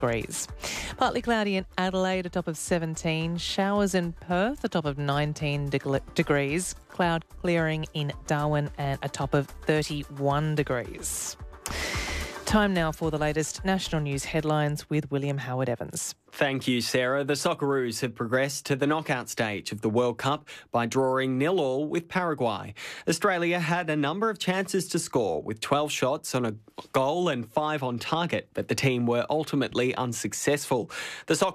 degrees. Partly cloudy in Adelaide, a top of 17. Showers in Perth, a top of 19 degrees. Cloud clearing in Darwin and a top of 31 degrees. Time now for the latest national news headlines with William Howard Evans. Thank you, Sarah. The Socceroos have progressed to the knockout stage of the World Cup by drawing 0-0 with Paraguay. Australia had a number of chances to score, with 12 shots on a goal and 5 on target, but the team were ultimately unsuccessful. The